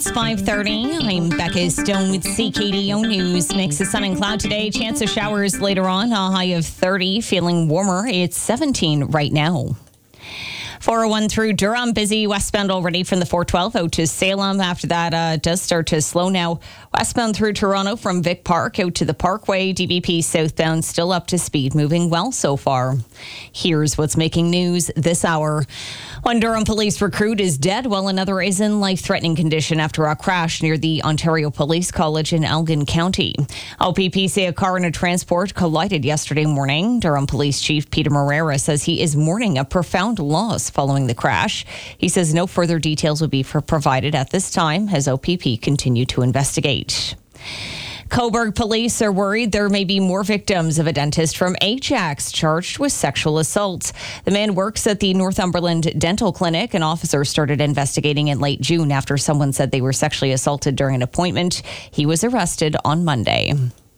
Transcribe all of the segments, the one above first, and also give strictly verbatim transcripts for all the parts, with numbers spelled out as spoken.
It's five thirty. I'm Becca Stone with C K D O News. Mix of sun and cloud today. Chance of showers later on. A high of thirty. Feeling warmer. It's seventeen right now. four oh one through Durham, busy westbound already from the four twelve out to Salem. After that, uh, does start to slow now. Westbound through Toronto from Vic Park out to the Parkway. D V P southbound still up to speed, moving well so far. Here's what's making news this hour. One Durham police recruit is dead while another is in life-threatening condition after a crash near the Ontario Police College in Elgin County. O P P say a car and a transport collided yesterday morning. Durham Police Chief Peter Moreira says he is mourning a profound loss following the crash. He says no further details will be for provided at this time as O P P continue to investigate. Cobourg police are worried there may be more victims of a dentist from Ajax charged with sexual assault. The man works at the Northumberland Dental Clinic. An officer started investigating in late June after someone said they were sexually assaulted during an appointment. He was arrested on Monday.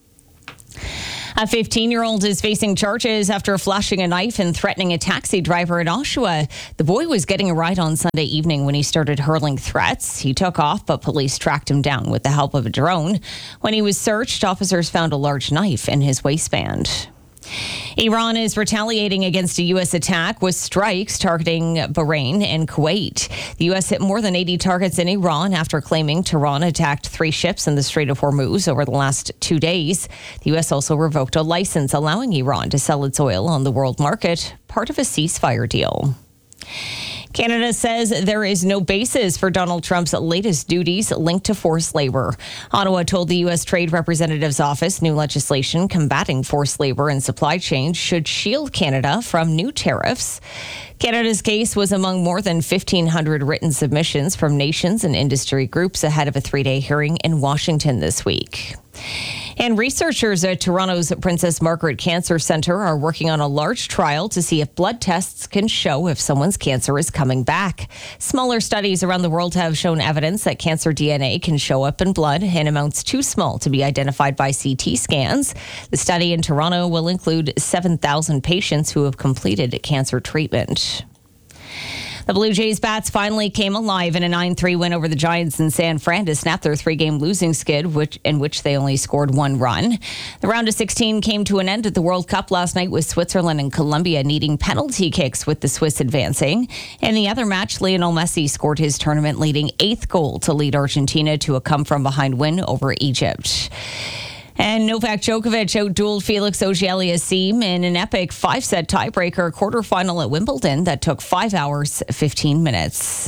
A fifteen-year-old is facing charges after flashing a knife and threatening a taxi driver in Oshawa. The boy was getting a ride on Sunday evening when he started hurling threats. He took off, but police tracked him down with the help of a drone. When he was searched, officers found a large knife in his waistband. Iran is retaliating against a U S attack with strikes targeting Bahrain and Kuwait. The U S hit more than eighty targets in Iran after claiming Tehran attacked three ships in the Strait of Hormuz over the last two days. The U S also revoked a license allowing Iran to sell its oil on the world market, part of a ceasefire deal. Canada says there is no basis for Donald Trump's latest duties linked to forced labor. Ottawa told the U S Trade Representative's office new legislation combating forced labor and supply chains should shield Canada from new tariffs. Canada's case was among more than fifteen hundred written submissions from nations and industry groups ahead of a three-day hearing in Washington this week. And researchers at Toronto's Princess Margaret Cancer Centre are working on a large trial to see if blood tests can show if someone's cancer is coming back. Smaller studies around the world have shown evidence that cancer D N A can show up in blood in amounts too small to be identified by C T scans. The study in Toronto will include seven thousand patients who have completed cancer treatment. The Blue Jays bats finally came alive in a nine three win over the Giants in San Fran to snap their three-game losing skid, which, in which they only scored one run. The round of sixteen came to an end at the World Cup last night with Switzerland and Colombia needing penalty kicks with the Swiss advancing. In the other match, Lionel Messi scored his tournament-leading eighth goal to lead Argentina to a come-from-behind win over Egypt. And Novak Djokovic outdueled Felix Auger-Aliassime in an epic five-set tiebreaker quarterfinal at Wimbledon that took five hours, fifteen minutes.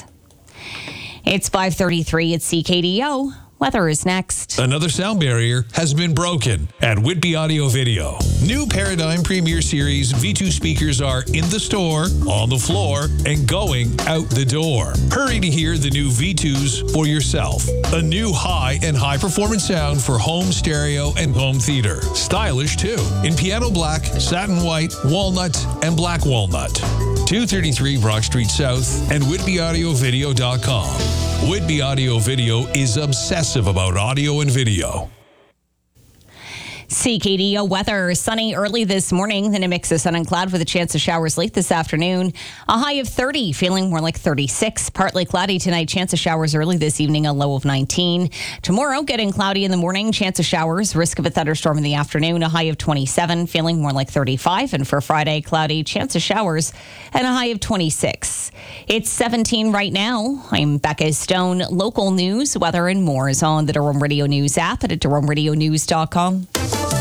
It's five thirty-three at C K D O. Weather is next. Another sound barrier has been broken at Whitby Audio Video. New Paradigm Premier Series V two speakers are in the store, on the floor, and going out the door. Hurry to hear the new V twos for yourself. A new high and high performance sound for home stereo and home theater. Stylish too, in piano black, satin white, walnut, and black walnut. two thirty-three Brock Street South and whitby audio video dot com. Whitby Audio Video is obsessive about audio and video. C K D O weather. Sunny early this morning, then a mix of sun and cloud with a chance of showers late this afternoon. A high of thirty, feeling more like thirty-six. Partly cloudy tonight, chance of showers early this evening, a low of nineteen. Tomorrow, getting cloudy in the morning, chance of showers, risk of a thunderstorm in the afternoon, a high of twenty-seven, feeling more like thirty-five. And for Friday, cloudy, chance of showers, and a high of twenty-six. It's seventeen right now. I'm Becca Stone. Local news, weather, and more is on the Durham Radio News app and at durham radio news dot com.